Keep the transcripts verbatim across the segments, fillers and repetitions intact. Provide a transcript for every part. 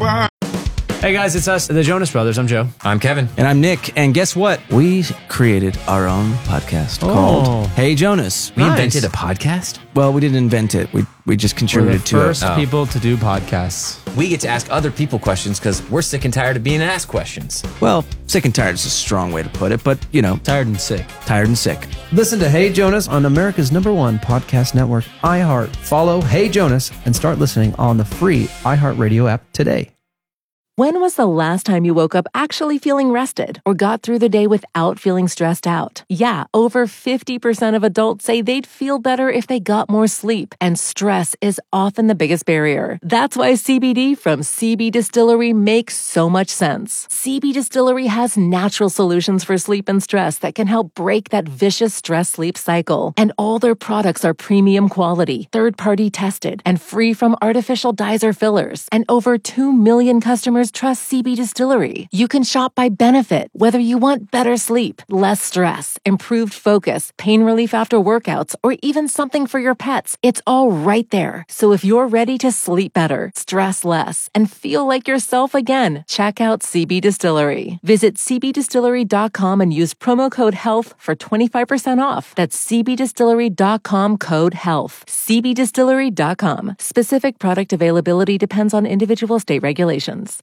Bye. Hey guys, it's us, the Jonas Brothers. I'm Joe. I'm Kevin. And I'm Nick. And guess what? We created our own podcast Oh. called Hey Jonas. We Nice. invented a podcast? Well, we didn't invent it. We we just We're the contributed to first it. Oh. people to do podcasts. We get to ask other people questions because we're sick and tired of being asked questions. Well, sick and tired is a strong way to put it, but, you know, Tired and sick. tired and sick. Listen to Hey Jonas on America's number one podcast network, iHeart. Follow Hey Jonas and start listening on the free iHeartRadio app today. When was the last time you woke up actually feeling rested or got through the day without feeling stressed out? Yeah, over fifty percent of adults say they'd feel better if they got more sleep, and stress is often the biggest barrier. That's why C B D from C B Distillery makes so much sense. C B Distillery has natural solutions for sleep and stress that can help break that vicious stress-sleep cycle. And all their products are premium quality, third-party tested, and free from artificial dyes or fillers. And over two million customers trust C B Distillery. You can shop by benefit, whether you want better sleep, less stress, improved focus, pain relief after workouts, or even something for your pets. It's all right there. So if you're ready to sleep better, stress less, and feel like yourself again, check out C B Distillery. Visit c b distillery dot com and use promo code HEALTH for twenty-five percent off. That's c b distillery dot com code HEALTH. c b distillery dot com. Specific product availability depends on individual state regulations.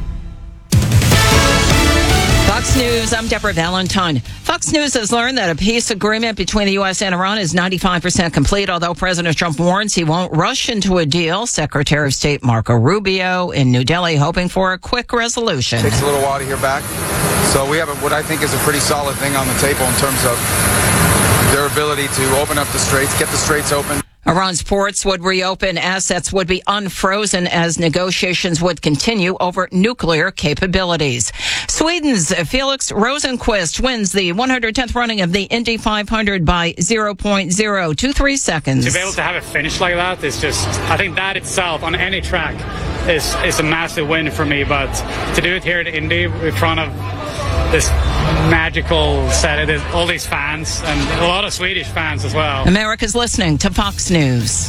Fox News, I'm Deborah Valentine. Fox News has learned that a peace agreement between the U S and Iran is ninety-five percent complete, although President Trump warns he won't rush into a deal. Secretary of State Marco Rubio in New Delhi hoping for a quick resolution. Takes a little while to hear back. So we have a, what I think is a pretty solid thing on the table in terms of their ability to open up the straits, get the straits open. Iran's ports would reopen, assets would be unfrozen as negotiations would continue over nuclear capabilities. Sweden's Felix Rosenqvist wins the one hundred tenth running of the Indy five hundred by zero point zero two three seconds. To be able to have a finish like that is just, I think that itself on any track is, is a massive win for me, but to do it here at Indy in front of this magical set of all these fans and a lot of Swedish fans as well. America's listening to Fox News.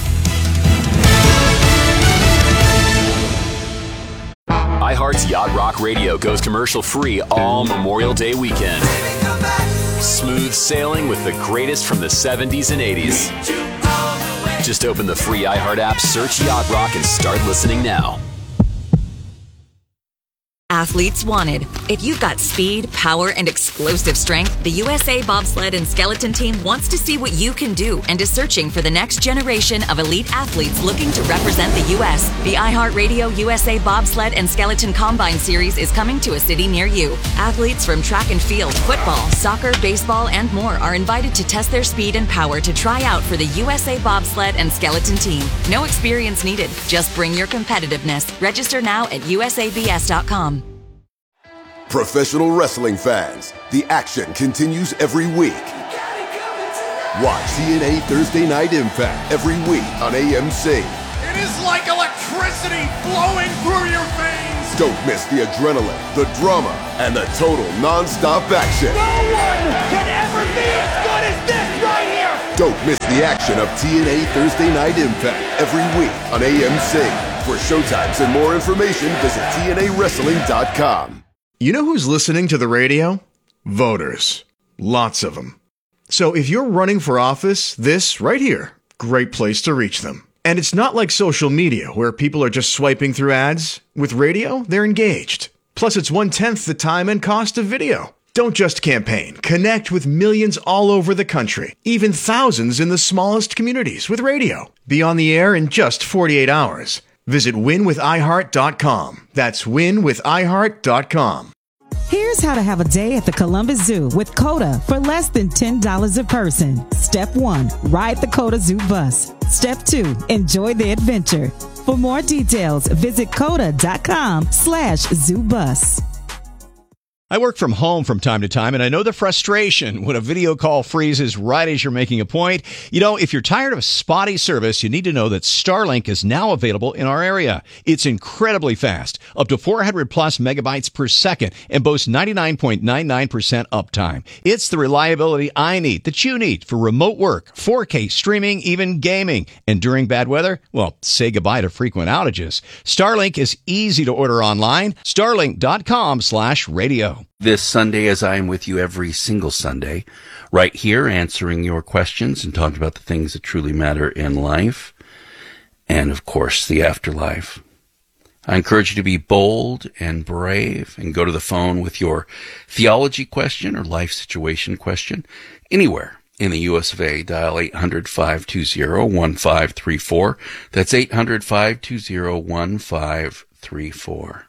iHeart's Yacht Rock Radio goes commercial free all Memorial Day weekend. Smooth sailing with the greatest from the seventies and eighties. Just open the free iHeart app, search Yacht Rock, and start listening now. Athletes wanted. If you've got speed, power, and explosive strength, the U S A Bobsled and Skeleton Team wants to see what you can do and is searching for the next generation of elite athletes looking to represent the U S. The iHeartRadio U S A Bobsled and Skeleton Combine Series is coming to a city near you. Athletes from track and field, football, soccer, baseball, and more are invited to test their speed and power to try out for the U S A Bobsled and Skeleton Team. No experience needed. Just bring your competitiveness. Register now at U S A B S dot com. Professional wrestling fans, the action continues every week. Watch T N A Thursday Night Impact every week on A M C. It is like electricity flowing through your veins. Don't miss the adrenaline, the drama, and the total non-stop action. No one can ever be as good as this right here. Don't miss the action of T N A Thursday Night Impact every week on A M C. For showtimes and more information, visit T N A wrestling dot com. You know who's listening to the radio? Voters. Lots of them. So if you're running for office, this right here, great place to reach them. And it's not like social media where people are just swiping through ads. With radio, they're engaged. Plus, it's one-tenth the time and cost of video. Don't just campaign. Connect with millions all over the country, even thousands in the smallest communities with radio. Be on the air in just forty-eight hours. Visit win with i heart dot com. That's win with i heart dot com. Here's how to have a day at the Columbus Zoo with COTA for less than ten dollars a person. Step one, ride the COTA Zoo bus. Step two, enjoy the adventure. For more details, visit COTA dot com slash zoo bus. I work from home from time to time, and I know the frustration when a video call freezes right as you're making a point. You know, if you're tired of spotty service, you need to know that Starlink is now available in our area. It's incredibly fast, up to four hundred plus megabytes per second, and boasts ninety-nine point nine nine percent uptime. It's the reliability I need, that you need, for remote work, four K streaming, even gaming. And during bad weather, well, say goodbye to frequent outages. Starlink is easy to order online. Starlink.com slash radio. This Sunday, as I am with you every single Sunday, right here answering your questions and talking about the things that truly matter in life, and of course the afterlife. I encourage you to be bold and brave and go to the phone with your theology question or life situation question anywhere in the U S of A. Dial eight hundred, five two zero, one five three four. That's eight hundred, five two zero, one five three four.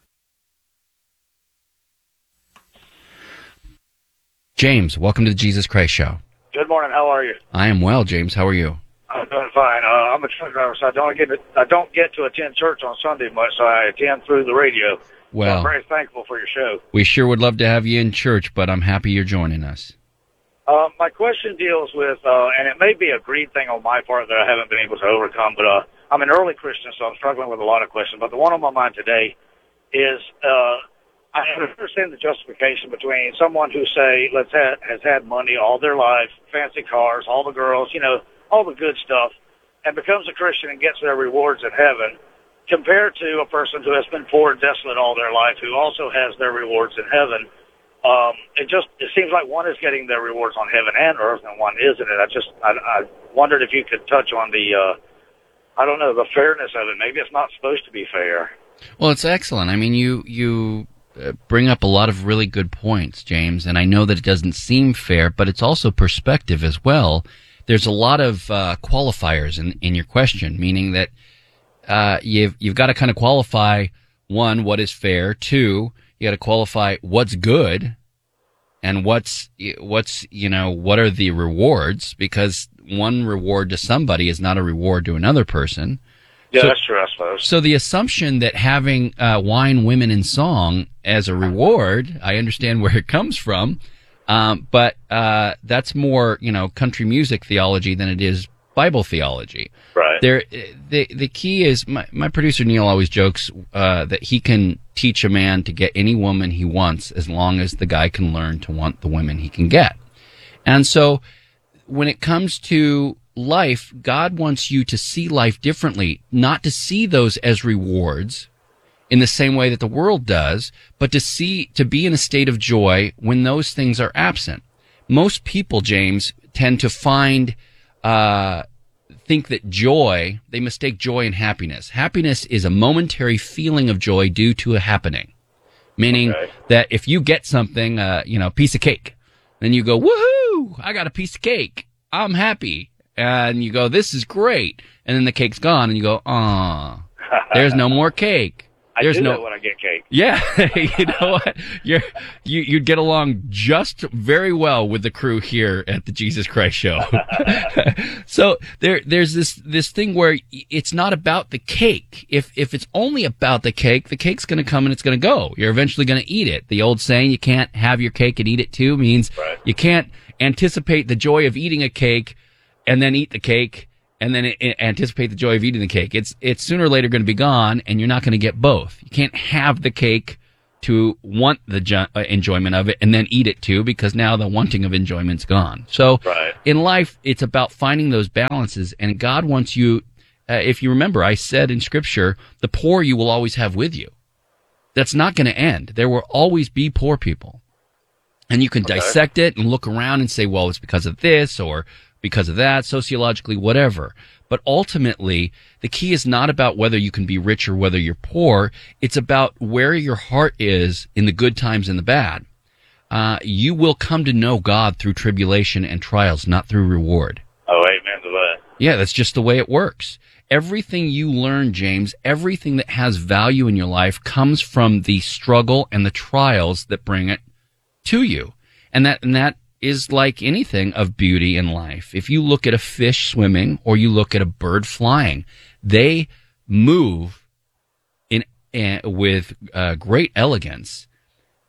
James, welcome to the Jesus Christ Show. Good morning. How are you? I am well, James. How are you? I'm doing fine. Uh, I'm a truck driver, so I don't get to, I don't get to attend church on Sunday much, so I attend through the radio. Well, so I'm very thankful for your show. We sure would love to have you in church, but I'm happy you're joining us. Uh, my question deals with, uh, and it may be a greed thing on my part that I haven't been able to overcome, but uh, I'm an early Christian, so I'm struggling with a lot of questions. But the one on my mind today is, uh, I understand the justification between someone who, say, let's ha- has had money all their life, fancy cars, all the girls, you know, all the good stuff, and becomes a Christian and gets their rewards in heaven, compared to a person who has been poor and desolate all their life, who also has their rewards in heaven. Um, it just it seems like one is getting their rewards on heaven and earth, and one isn't. It. I just I, I wondered if you could touch on the uh, I don't know the fairness of it. Maybe it's not supposed to be fair. Well, it's excellent. I mean, you you. Uh, bring up a lot of really good points, James, and I know that it doesn't seem fair, but it's also perspective as well. There's a lot of uh, qualifiers in, in your question, meaning that uh, you've you've got to kind of qualify, one, what is fair, two, you got to qualify what's good, and what's what's you know what are the rewards, because one reward to somebody is not a reward to another person. Yeah, so, that's true, I suppose. So the assumption that having uh, wine, women, and song as a reward, I understand where it comes from, um, but uh, that's more, you know, country music theology than it is Bible theology. Right. There, the the key is, my, my producer Neil always jokes uh, that he can teach a man to get any woman he wants as long as the guy can learn to want the women he can get. And so when it comes to life, God wants you to see life differently, not to see those as rewards in the same way that the world does, but to see, to be in a state of joy when those things are absent. Most people, James, tend to find, uh, think that joy, they mistake joy and happiness. Happiness is a momentary feeling of joy due to a happening. Meaning okay. that if you get something, uh, you know, a piece of cake, then you go, woohoo, I got a piece of cake. I'm happy. And you go, this is great. And then the cake's gone, and you go, ah, there's no more cake. There's I do no that when I get cake. Yeah, you know what? You're, you you'd get along just very well with the crew here at the Jesus Christ Show. So there there's this this thing where it's not about the cake. If if it's only about the cake, the cake's going to come and it's going to go. You're eventually going to eat it. The old saying, "You can't have your cake and eat it too," means right. you can't anticipate the joy of eating a cake and then eat the cake, and then it, it anticipate the joy of eating the cake. It's it's sooner or later going to be gone, and you're not going to get both. You can't have the cake to want the jo- uh, enjoyment of it and then eat it too, because now the wanting of enjoyment's gone. So right. in life, it's about finding those balances, and God wants you, uh, if you remember, I said in Scripture, the poor you will always have with you. That's not going to end. There will always be poor people. And you can okay. dissect it and look around and say, well, it's because of this or because of that, sociologically, whatever. But ultimately, the key is not about whether you can be rich or whether you're poor. It's about where your heart is in the good times and the bad. Uh, you will come to know God through tribulation and trials, not through reward. Oh, amen to that. Yeah, that's just the way it works. Everything you learn, James, everything that has value in your life comes from the struggle and the trials that bring it to you. And that, and that, is like anything of beauty in life. If you look at a fish swimming or you look at a bird flying, they move in uh, with uh, great elegance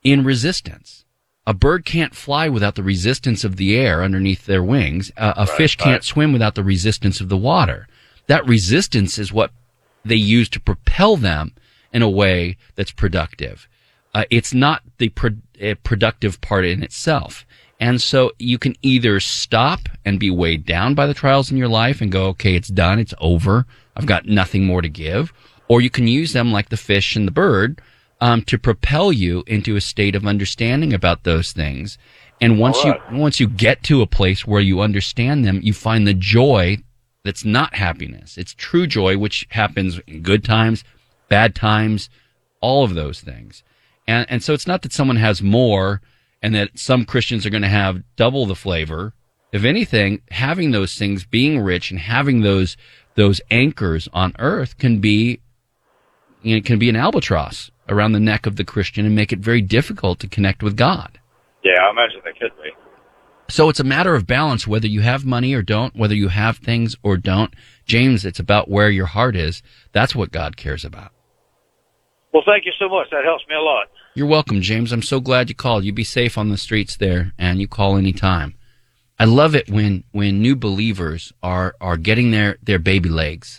in resistance. A bird can't fly without the resistance of the air underneath their wings. Uh, a Right, fish can't right. swim without the resistance of the water. That resistance is what they use to propel them in a way that's productive. Uh, it's not the pro- uh, productive part in itself. And so you can either stop and be weighed down by the trials in your life and go, okay, it's done, it's over, I've got nothing more to give. Or you can use them like the fish and the bird um, to propel you into a state of understanding about those things. And once All right. you once you get to a place where you understand them, you find the joy that's not happiness. It's true joy, which happens in good times, bad times, all of those things. And and so it's not that someone has more and that some Christians are going to have double the flavor. If anything, having those things, being rich and having those those anchors on earth can be, you know, can be an albatross around the neck of the Christian and make it very difficult to connect with God. Yeah, I imagine they could be. So it's a matter of balance, whether you have money or don't, whether you have things or don't. James, it's about where your heart is. That's what God cares about. Well, thank you so much. That helps me a lot. You're welcome, James. I'm so glad you called. You be safe on the streets there, and you call anytime. I love it when, when new believers are, are getting their, their baby legs.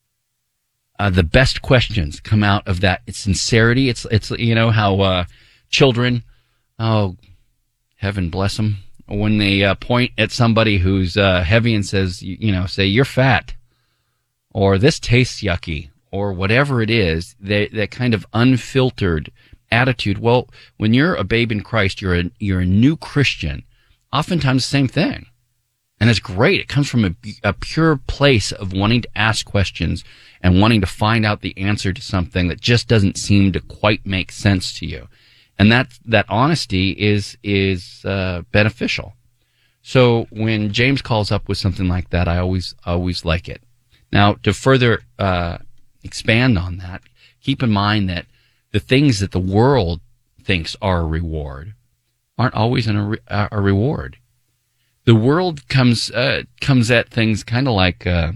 Uh, the best questions come out of that. It's sincerity. It's, it's, you know, how, uh, children, oh, heaven bless them, when they uh, point at somebody who's, uh, heavy and says, you, you know, say, you're fat, or this tastes yucky, or whatever it is, they, that kind of unfiltered attitude. Well, when you're a babe in Christ, you're a, you're a new Christian. Oftentimes the same thing. And it's great. It comes from a, a pure place of wanting to ask questions and wanting to find out the answer to something that just doesn't seem to quite make sense to you. And that, that honesty is, is, uh, beneficial. So when James calls up with something like that, I always, always like it. Now, to further, uh, expand on that, keep in mind that the things that the world thinks are a reward aren't always an, a, re- a reward. The world comes uh, comes at things kind of like uh,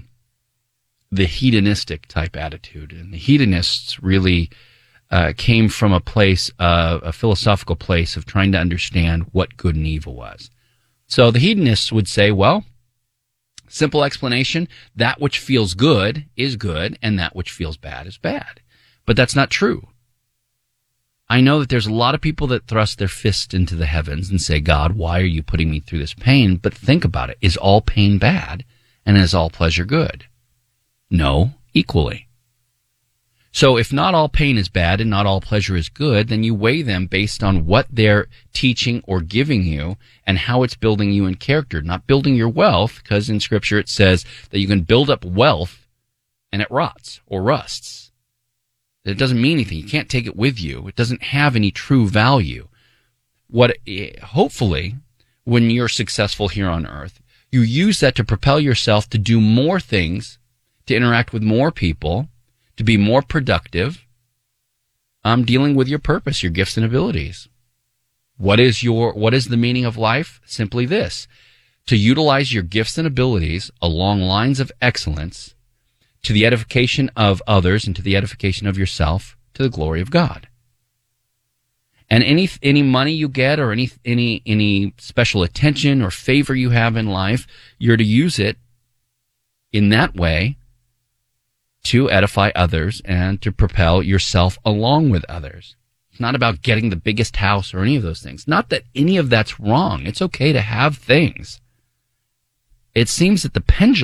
the hedonistic type attitude, and the hedonists really uh, came from a place, uh, a philosophical place of trying to understand what good and evil was. So the hedonists would say, well, simple explanation: that which feels good is good, and that which feels bad is bad. But that's not true. I know that there's a lot of people that thrust their fist into the heavens and say, God, why are you putting me through this pain? But think about it. Is all pain bad? And is all pleasure good? No, equally. So if not all pain is bad and not all pleasure is good, then you weigh them based on what they're teaching or giving you and how it's building you in character, not building your wealth, because in Scripture it says that you can build up wealth and it rots or rusts. It doesn't mean anything. You can't take it with you. It doesn't have any true value. What, hopefully, when you're successful here on earth, you use that to propel yourself to do more things, to interact with more people, to be more productive, um, dealing with your purpose, your gifts and abilities. What is your, what is the meaning of life? Simply this: to utilize your gifts and abilities along lines of excellence, to the edification of others and to the edification of yourself, to the glory of God. And any any money you get or any any any special attention or favor you have in life, you're to use it in that way to edify others and to propel yourself along with others. It's not about getting the biggest house or any of those things. Not that any of that's wrong. It's okay to have things. It seems that the pendulum